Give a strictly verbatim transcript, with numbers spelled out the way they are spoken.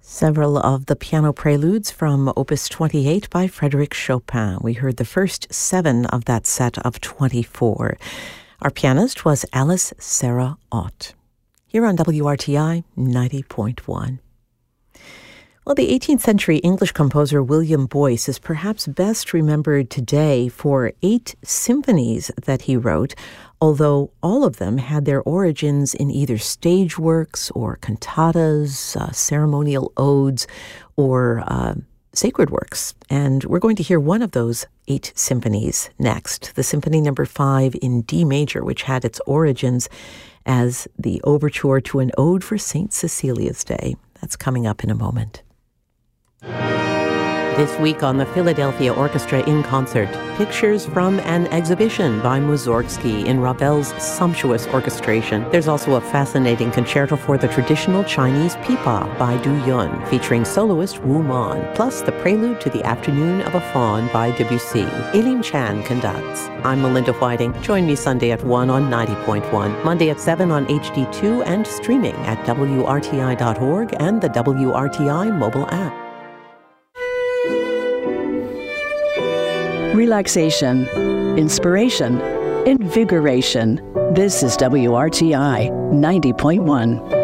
Several of the piano preludes from Opus twenty-eight by Frédéric Chopin. We heard the first seven of that set of twenty-four. Our pianist was Alice Sarah Ott. Here on W R T I ninety point one. Well, the eighteenth century English composer William Boyce is perhaps best remembered today for eight symphonies that he wrote, although all of them had their origins in either stage works or cantatas, uh, ceremonial odes, or uh, sacred works. And we're going to hear one of those eight symphonies next, the Symphony Number Five in D major, which had its origins as the overture to an ode for Saint Cecilia's Day. That's coming up in a moment. This week on the Philadelphia Orchestra in Concert, pictures from an exhibition by Mussorgsky in Ravel's sumptuous orchestration. There's also a fascinating concerto for the traditional Chinese pipa by Du Yun, featuring soloist Wu Man, plus the prelude to the Afternoon of a Faun by Debussy. Eileen Chan conducts. I'm Melinda Whiting. Join me Sunday at one on ninety point one, Monday at seven on H D two, and streaming at W R T I dot org and the W R T I mobile app. Relaxation, inspiration, invigoration. This is W R T I ninety point one.